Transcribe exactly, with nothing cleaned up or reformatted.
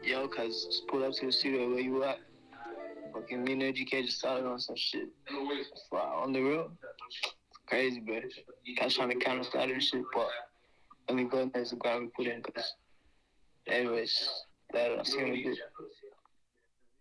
Yo, cause just pull up to the studio where you at. Fucking me and G K just started on some shit. Wow, on the road. Crazy, bro. Guys trying to counter start and shit, but let me go and there's the ground we put in, cause anyways, that I'll see you in a bit.